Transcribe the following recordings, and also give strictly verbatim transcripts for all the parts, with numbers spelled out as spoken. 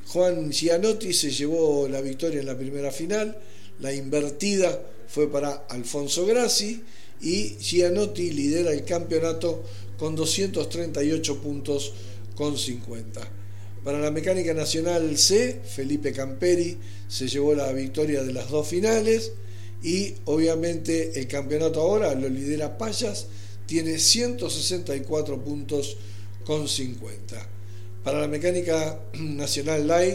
Juan Gianotti se llevó la victoria en la primera final, la invertida fue para Alfonso Grassi y Gianotti lidera el campeonato con doscientos treinta y ocho puntos con cincuenta. Para la mecánica nacional C, Felipe Camperi se llevó la victoria de las dos finales y obviamente el campeonato ahora lo lidera Payas, tiene ciento sesenta y cuatro puntos con cincuenta. Para la mecánica nacional Light,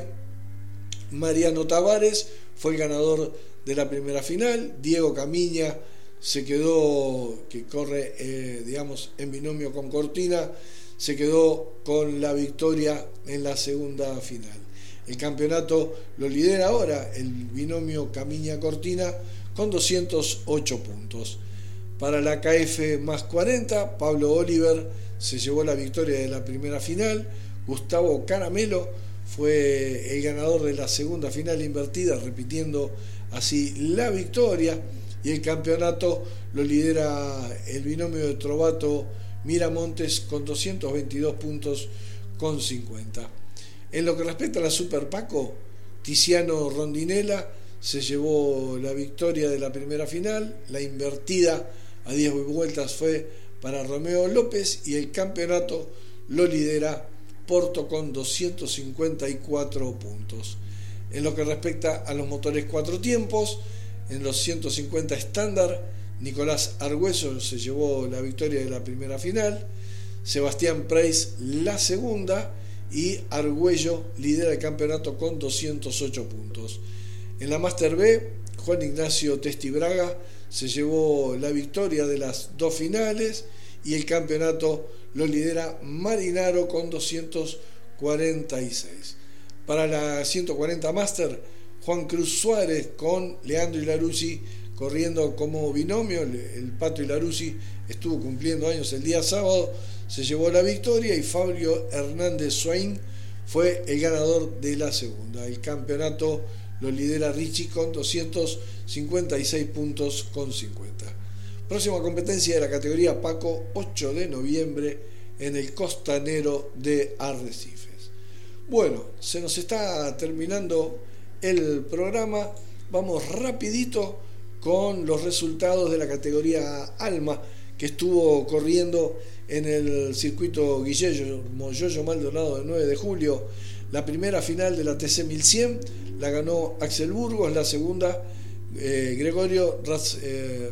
Mariano Tavares fue el ganador de la primera final, Diego Camiña se quedó, que corre eh, digamos en binomio con Cortina, se quedó con la victoria en la segunda final. El campeonato lo lidera ahora el binomio Camiña-Cortina con doscientos ocho puntos. Para la K F más cuarenta, Pablo Oliver se llevó la victoria de la primera final, Gustavo Caramelo fue el ganador de la segunda final invertida, repitiendo así la victoria, y el campeonato lo lidera el binomio de Trovato Miramontes con doscientos veintidós puntos con cincuenta. En lo que respecta a la Super Paco, Tiziano Rondinella se llevó la victoria de la primera final, la invertida a diez vueltas fue para Romeo López y el campeonato lo lidera Porto con doscientos cincuenta y cuatro puntos. En lo que respecta a los motores cuatro tiempos, en los ciento cincuenta estándar, Nicolás Argüello se llevó la victoria de la primera final, Sebastián Preis la segunda y Argüello lidera el campeonato con doscientos ocho puntos. En la Master B, Juan Ignacio Testi Braga se llevó la victoria de las dos finales y el campeonato lo lidera Marinaro con doscientos cuarenta y seis. Para la ciento cuarenta Master, Juan Cruz Suárez con Leandro Ilaruzzi corriendo como binomio, el Pato Ilaruzzi estuvo cumpliendo años el día sábado, se llevó la victoria y Fabio Hernández Swain fue el ganador de la segunda. El campeonato lo lidera Richie con doscientos cincuenta y seis puntos con cincuenta. Próxima competencia de la categoría Paco, ocho de noviembre en el Costanero de Arrecifes. Bueno, se nos está terminando el programa, vamos rapidito con los resultados de la categoría Alma que estuvo corriendo en el circuito Guillermo Yoyo Maldonado del nueve de julio. La primera final de la T C mil cien la ganó Axel Burgos, la segunda eh, Gregorio Raz, eh,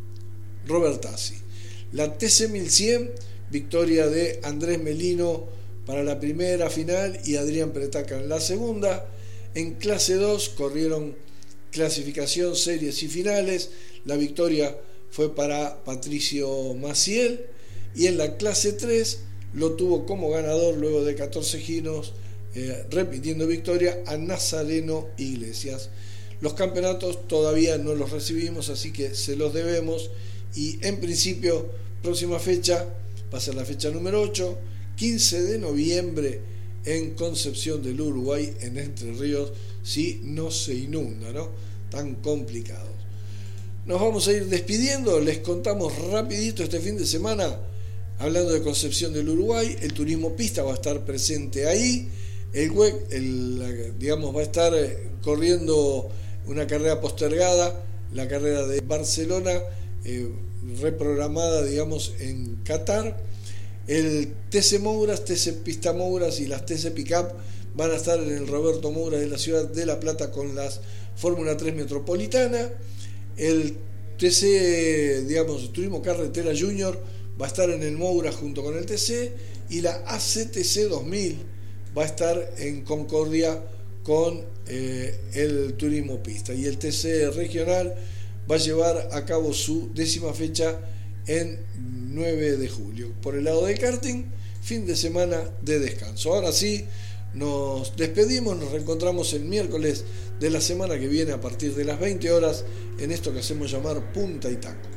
Robertazzi. La T C mil cien, victoria de Andrés Melino para la primera final y Adrián Pretaca en la segunda. En clase dos corrieron clasificación, series y finales. La victoria fue para Patricio Maciel y en la clase tres lo tuvo como ganador luego de catorce giros, eh, repitiendo victoria, a Nazareno Iglesias. Los campeonatos todavía no los recibimos, así que se los debemos y en principio próxima fecha va a ser la fecha número ocho, quince de noviembre en Concepción del Uruguay, en Entre Ríos, si no se inunda, ¿no? Tan complicados. Nos vamos a ir despidiendo, les contamos rapidito este fin de semana, hablando de Concepción del Uruguay, el turismo pista va a estar presente ahí, el W E C, el, digamos, va a estar corriendo una carrera postergada, la carrera de Barcelona, eh, reprogramada, digamos, en Qatar. El T C Mouras, T C Pista Mouras y las T C Pickup van a estar en el Roberto Mouras de la ciudad de La Plata con las Fórmula tres Metropolitana. El T C, digamos, Turismo Carretera Junior va a estar en el Mouras junto con el T C y la A C T C dos mil va a estar en Concordia con eh, el Turismo Pista, y el T C Regional va a llevar a cabo su décima fecha en nueve de julio. Por el lado del karting, fin de semana de descanso. Ahora sí, nos despedimos, nos reencontramos el miércoles de la semana que viene a partir de las veinte horas en esto que hacemos llamar Punta y Taco.